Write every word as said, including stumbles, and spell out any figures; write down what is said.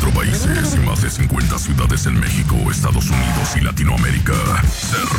cuatro países y más de cincuenta ciudades en México, Estados Unidos y Latinoamérica. Se